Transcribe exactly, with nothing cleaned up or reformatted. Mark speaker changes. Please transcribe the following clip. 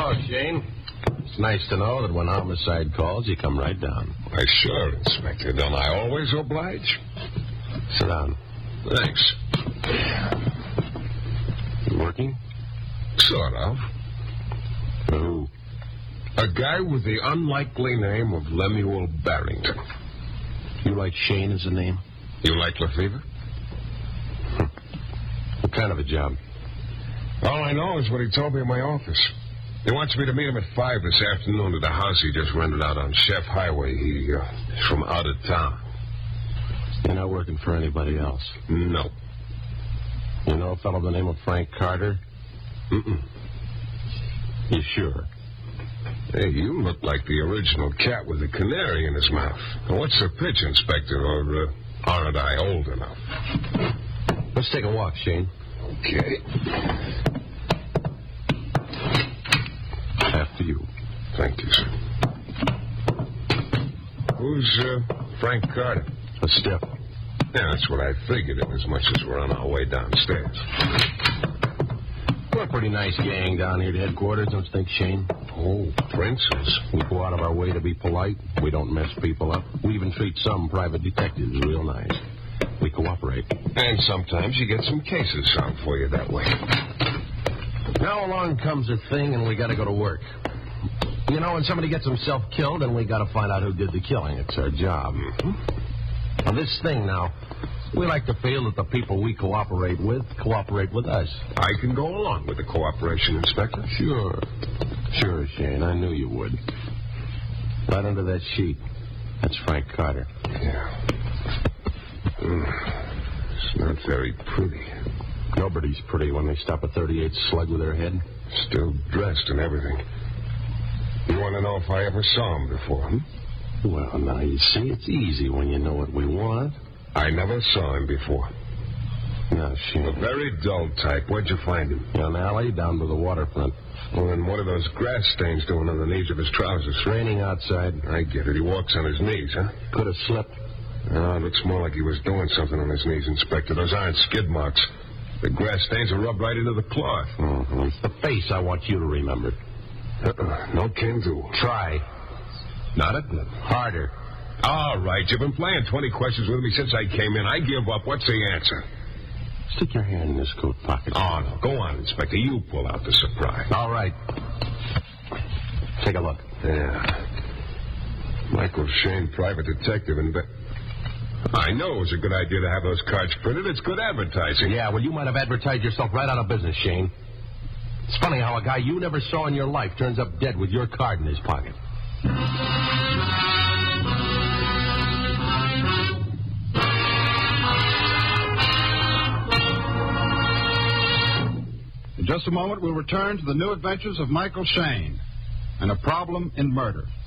Speaker 1: Hello, Shane. It's nice to know that when homicide calls, you come right down.
Speaker 2: Why, sure, Inspector. Don't I always oblige?
Speaker 1: Sit down.
Speaker 2: Thanks.
Speaker 1: You working?
Speaker 2: Sort of.
Speaker 1: For who?
Speaker 2: A guy with the unlikely name of Lemuel Barrington.
Speaker 1: You like Shane as a name?
Speaker 2: You like Lefevre?
Speaker 1: What kind of a job?
Speaker 2: All I know is what he told me in my office. He wants me to meet him at five this afternoon at a house he just rented out on Chef Highway. He, uh, he's from out of town.
Speaker 1: You're not working for anybody else?
Speaker 2: No.
Speaker 1: You know a fellow by the name of Frank Carter?
Speaker 2: Mm-mm.
Speaker 1: You sure?
Speaker 2: Hey, you look like the original cat with a canary in his mouth. Now, what's the pitch, Inspector, or uh, aren't I old enough?
Speaker 1: Let's take a walk, Shane.
Speaker 2: Okay.
Speaker 1: After you.
Speaker 2: Thank you, sir. Who's uh, Frank Carter?
Speaker 1: A stiff.
Speaker 2: Yeah, that's what I figured, as much as we're on our way downstairs.
Speaker 1: We're a pretty nice gang down here at headquarters, don't you think, Shane?
Speaker 2: Oh, princes.
Speaker 1: We go out of our way to be polite. We don't mess people up. We even treat some private detectives real nice. We cooperate.
Speaker 2: And sometimes you get some cases solved for you that way.
Speaker 1: Now along comes a thing, and we got to go to work. You know, when somebody gets himself killed, and we got to find out who did the killing. It's our job.
Speaker 2: Mm-hmm.
Speaker 1: Now, this thing now, we like to feel that the people we cooperate with cooperate with us.
Speaker 2: I can go along with the cooperation, Inspector.
Speaker 1: Sure. Sure, Shane. I knew you would. Right under that sheet. That's Frank Carter.
Speaker 2: Yeah. Mm. It's not very pretty.
Speaker 1: Nobody's pretty when they stop a thirty-eight slug with their head.
Speaker 2: Still dressed and everything. You want to know if I ever saw him before, hmm?
Speaker 1: Well, now, you see, it's easy when you know what we want.
Speaker 2: I never saw him before.
Speaker 1: No, Shane.
Speaker 2: A very dull type. Where'd you find him?
Speaker 1: In an alley down by the waterfront.
Speaker 2: Well, then what are those grass stains doing on the knees of his trousers?
Speaker 1: It's raining outside.
Speaker 2: I get it. He walks on his knees, huh?
Speaker 1: Could have slipped.
Speaker 2: Oh, it looks more like he was doing something on his knees, Inspector. Those aren't skid marks. The grass stains are rubbed right into the cloth.
Speaker 1: Mm-hmm. It's the face I want you to remember.
Speaker 2: Uh-uh. No can do.
Speaker 1: Try.
Speaker 2: Not it?
Speaker 1: Harder.
Speaker 2: All right. You've been playing twenty questions with me since I came in. I give up. What's the answer?
Speaker 1: Stick your hand in this coat pocket.
Speaker 2: Oh, no. Go on, Inspector. You pull out the surprise.
Speaker 1: All right. Take a look.
Speaker 2: Yeah. Michael Shane, private detective, and... Be- I know it was a good idea to have those cards printed. It's good advertising.
Speaker 1: Yeah, well, you might have advertised yourself right out of business, Shane. It's funny how a guy you never saw in your life turns up dead with your card in his pocket.
Speaker 3: In just a moment, we'll return to the new adventures of Michael Shane and a problem in murder.